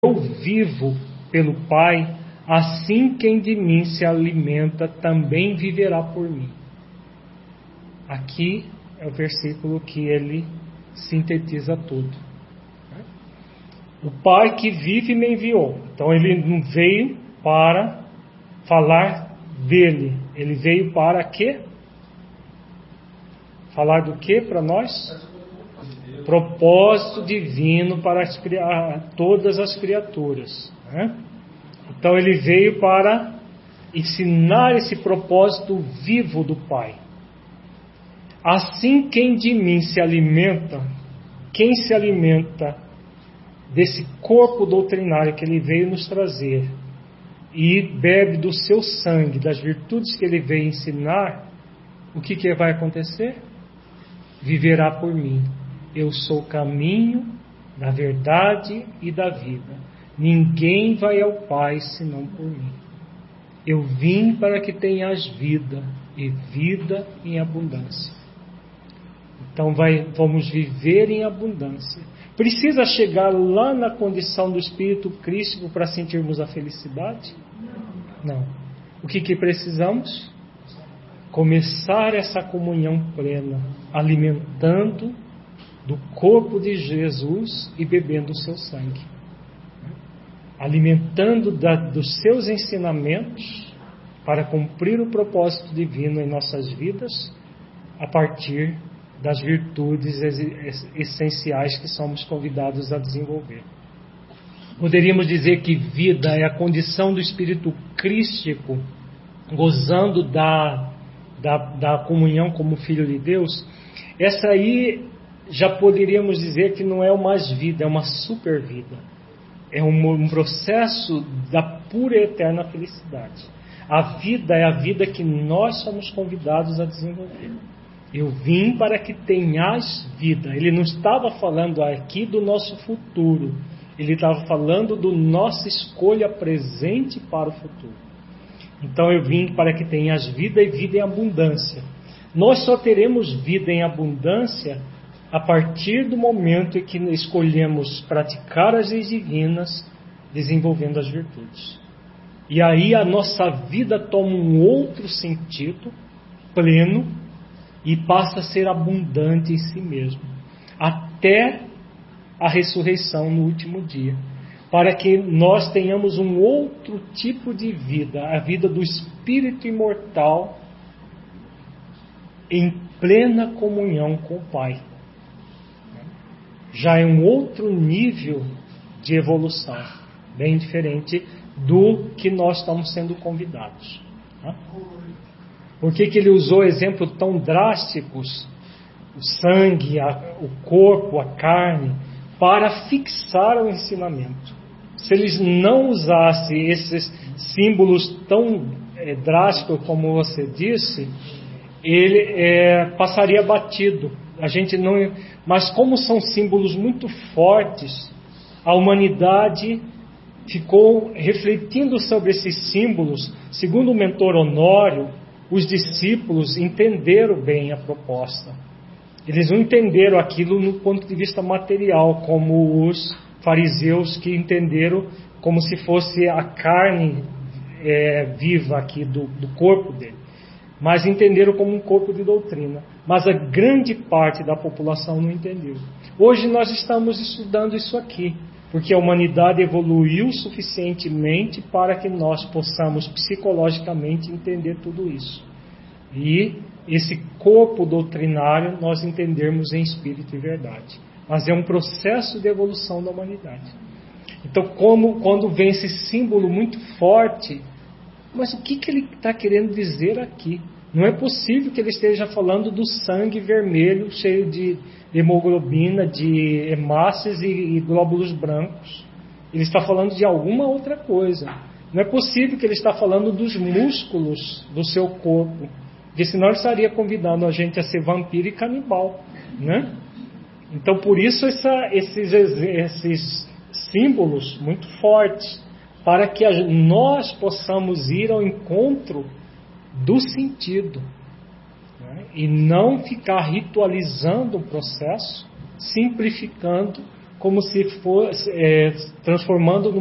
eu vivo pelo Pai, assim quem de mim se alimenta também viverá por mim. Aqui é o versículo que ele sintetiza tudo. O Pai que vive me enviou. Então ele não veio para falar dele. Ele veio para quê? Falar do quê para nós? Propósito divino para todas as criaturas. Né? Então ele veio para ensinar esse propósito vivo do Pai. Assim quem de mim se alimenta, quem se alimenta desse corpo doutrinário que ele veio nos trazer e bebe do seu sangue, das virtudes que ele veio ensinar, o que vai acontecer? Viverá por mim. Eu sou o caminho, da verdade e da vida. Ninguém vai ao Pai senão por mim. Eu vim para que tenhas vida e vida em abundância. Então vamos viver em abundância. Precisa chegar lá na condição do Espírito Crístico para sentirmos a felicidade? Não. O que precisamos? Começar essa comunhão plena, alimentando do corpo de Jesus e bebendo o seu sangue. Alimentando dos seus ensinamentos para cumprir o propósito divino em nossas vidas a partir das virtudes essenciais que somos convidados a desenvolver. Poderíamos dizer que vida é a condição do espírito crístico, gozando da comunhão como filho de Deus. Essa aí já poderíamos dizer que não é mais vida, é uma super vida. É um processo da pura e eterna felicidade. A vida é a vida que nós somos convidados a desenvolver. Eu vim para que tenhas vida. Ele não estava falando aqui do nosso futuro. Ele estava falando do nossa escolha presente para o futuro. Então eu vim para que tenhas vida e vida em abundância. Nós só teremos vida em abundância a partir do momento em que escolhemos praticar as leis divinas, desenvolvendo as virtudes. E aí a nossa vida toma um outro sentido, pleno, e passa a ser abundante em si mesmo, até a ressurreição no último dia, para que nós tenhamos um outro tipo de vida, a vida do espírito imortal, em plena comunhão com o Pai. Já é um outro nível de evolução, bem diferente do que nós estamos sendo convidados. Por que ele usou exemplos tão drásticos, o sangue, o corpo, a carne, para fixar o ensinamento? Se eles não usassem esses símbolos tão drásticos como você disse, ele passaria batido. A gente não, mas como são símbolos muito fortes, a humanidade ficou refletindo sobre esses símbolos. Segundo o mentor Honório, os discípulos entenderam bem a proposta. Eles não entenderam aquilo no ponto de vista material, como os fariseus que entenderam como se fosse a carne viva aqui do corpo dele. Mas entenderam como um corpo de doutrina. Mas a grande parte da população não entendeu. Hoje nós estamos estudando isso aqui, porque a humanidade evoluiu suficientemente para que nós possamos psicologicamente entender tudo isso. E esse corpo doutrinário nós entendermos em espírito e verdade. Mas é um processo de evolução da humanidade. Então, quando vem esse símbolo muito forte, mas o que ele está querendo dizer aqui? Não é possível que ele esteja falando do sangue vermelho cheio de hemoglobina, de hemácias e glóbulos brancos. Ele está falando de alguma outra coisa. Não é possível que ele está falando dos músculos do seu corpo, porque senão ele estaria convidando a gente a ser vampiro e canibal, né? Então por isso esses símbolos muito fortes, para que nós possamos ir ao encontro do sentido, né? E não ficar ritualizando o processo, simplificando como se fosse transformando